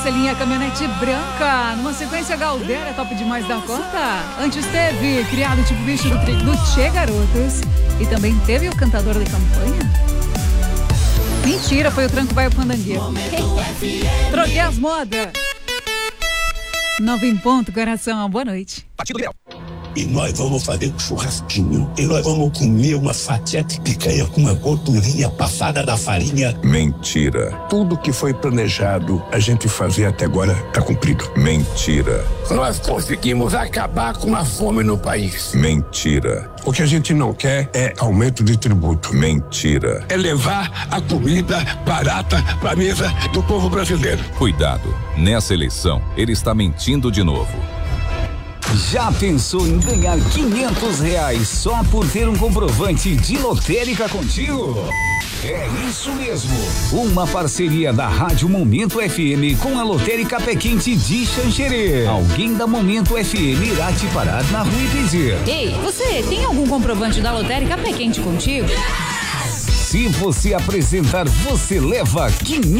Marcelinha, caminhonete branca. Numa sequência, Galdéria, top demais da conta. Antes teve Criado Tipo Bicho do Tchê Garotos. E também teve o Cantador de Campanha. Mentira, foi o Tranco Baio Pandangueiro. Troquei as modas. 9 em ponto, coração. Boa noite. Partido Liberal. E nós vamos fazer um churrasquinho. E nós vamos comer uma fatia de picanha com uma gordurinha passada da farinha. Mentira. Tudo que foi planejado a gente fazer até agora tá cumprido. Mentira. Nós conseguimos acabar com a fome no país. Mentira. O que a gente não quer é aumento de tributo. Mentira. É levar a comida barata pra mesa do povo brasileiro. Cuidado. Nessa eleição, ele está mentindo de novo. Já pensou em ganhar R$500 só por ter um comprovante de lotérica contigo? É isso mesmo. Uma parceria da Rádio Momento FM com a Lotérica Pé Quente de Xanxerê. Alguém da Momento FM irá te parar na rua e pedir: Ei, você tem algum comprovante da Lotérica Pé Quente contigo? Se você apresentar, você leva 500